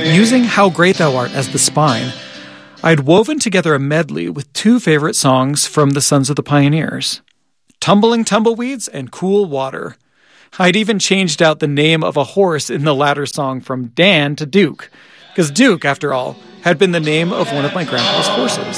Using How Great Thou Art as the spine, I'd woven together a medley with two favorite songs from the Sons of the Pioneers, Tumbling Tumbleweeds and Cool Water. I'd even changed out the name of a horse in the latter song from Dan to Duke, because Duke, after all, had been the name of one of my grandpa's horses.